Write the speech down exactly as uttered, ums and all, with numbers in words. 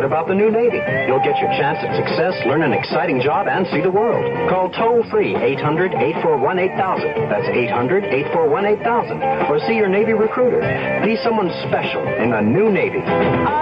What about the new Navy? You'll get your chance at success, learn an exciting job, and see the world. Call toll-free eight hundred, eight four one, eight thousand. That's eight hundred, eight four one, eight thousand. Or see your Navy recruiter. Be someone special in the new Navy.